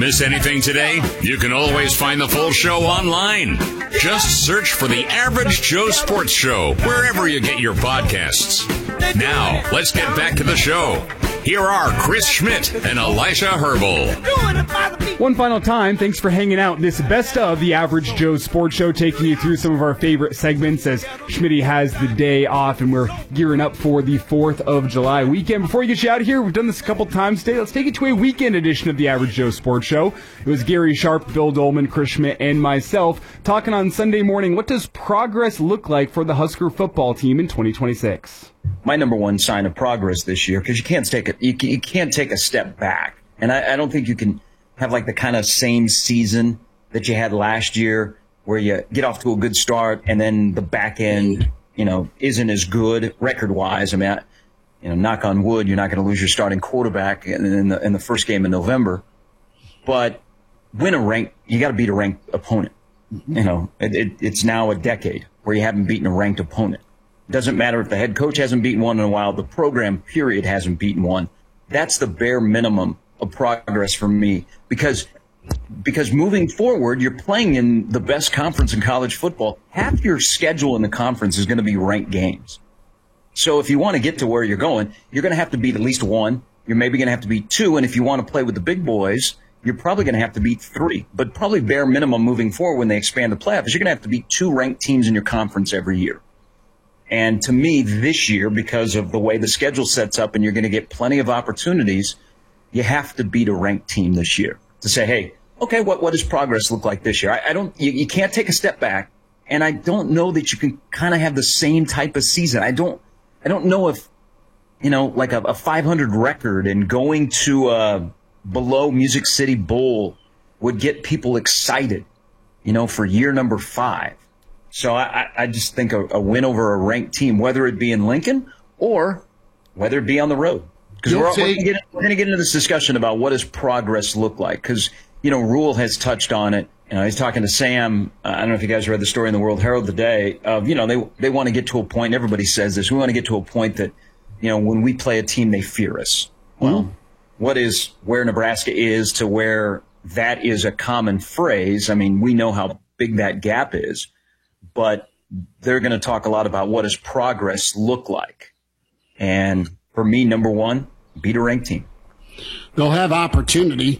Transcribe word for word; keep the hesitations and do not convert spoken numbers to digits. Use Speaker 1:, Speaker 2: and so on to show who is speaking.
Speaker 1: Miss anything today? You can always find the full show online. Just search for the Average Joe Sports Show wherever you get your podcasts. Now, let's get back to the show. Here are Chris Schmidt and Elisha Herbal.
Speaker 2: One final time, thanks for hanging out. This best of the Average Joe Sports Show, taking you through some of our favorite segments as Schmitty has the day off and we're gearing up for the fourth of July weekend. Before we get you out of here, we've done this a couple times today. Let's take it to a weekend edition of the Average Joe Sports Show. It was Gary Sharp, Bill Dolman, Chris Schmidt, and myself talking on Sunday morning. What does progress look like for the Husker football team in twenty twenty-six?
Speaker 3: My number one sign of progress this year, because you can't take a you, you can't take a step back, and I, I don't think you can have like the kind of same season that you had last year, where you get off to a good start and then the back end, you know, isn't as good record wise. I mean, I, you know, knock on wood, you're not going to lose your starting quarterback in, in the in the first game in November, but win a ranked, you got to beat a ranked opponent. You know, it, it, it's now a decade where you haven't beaten a ranked opponent. Doesn't matter if the head coach hasn't beaten one in a while, the program period hasn't beaten one. That's the bare minimum of progress for me, because because moving forward, you're playing in the best conference in college football. Half your schedule in the conference is going to be ranked games. So if you want to get to where you're going, you're going to have to beat at least one. You're maybe going to have to beat two. And if you want to play with the big boys, you're probably going to have to beat three. But probably bare minimum moving forward when they expand the playoffs, you're going to have to beat two ranked teams in your conference every year. And to me, this year, because of the way the schedule sets up and you're going to get plenty of opportunities, you have to beat a ranked team this year to say, hey, okay, what, what does progress look like this year? I, I don't, you, you can't take a step back. And I don't know that you can kind of have the same type of season. I don't, I don't know if, you know, like a, a five hundred record and going to a below Music City Bowl would get people excited, you know, for year number five. So I, I just think a, a win over a ranked team, whether it be in Lincoln or whether it be on the road. Because we're, we're going to get into this discussion about what does progress look like. Because, you know, Rule has touched on it. You know, he's talking to Sam. Uh, I don't know if you guys read the story in the World Herald today of, you know, they they want to get to a point, and everybody says this, we want to get to a point that, you know, when we play a team, they fear us. Well, mm-hmm. What is where Nebraska is to where that is a common phrase? I mean, we know how big that gap is. But they're going to talk a lot about what does progress look like. And for me, number one, beat a ranked team.
Speaker 4: They'll have opportunity.